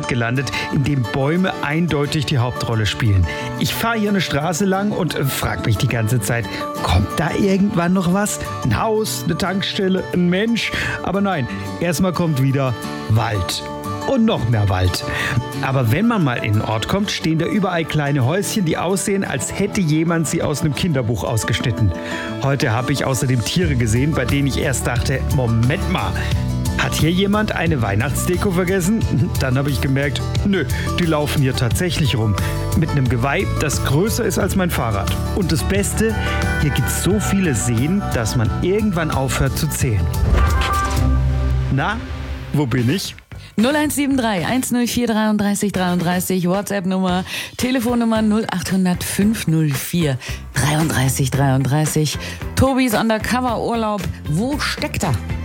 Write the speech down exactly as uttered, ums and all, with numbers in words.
Land gelandet, in dem Bäume eindeutig die Hauptrolle spielen. Ich fahre hier eine Straße lang und äh, frage mich die ganze Zeit, kommt da irgendwann noch was? Ein Haus, eine Tankstelle, ein Mensch? Aber nein, erstmal kommt wieder Wald. Und noch mehr Wald. Aber wenn man mal in den Ort kommt, stehen da überall kleine Häuschen, die aussehen, als hätte jemand sie aus einem Kinderbuch ausgeschnitten. Heute habe ich außerdem Tiere gesehen, bei denen ich erst dachte, Moment mal, hat hier jemand eine Weihnachtsdeko vergessen? Dann habe ich gemerkt, nö, die laufen hier tatsächlich rum. Mit einem Geweih, das größer ist als mein Fahrrad. Und das Beste, hier gibt es so viele Seen, dass man irgendwann aufhört zu zählen. Na, wo bin ich? null eins sieben drei eins null vier dreiunddreißig dreiunddreißig, WhatsApp-Nummer, Telefonnummer null acht null null fünf null vier dreiunddreißig dreiunddreißig. Tobis Undercover-Urlaub, wo steckt er?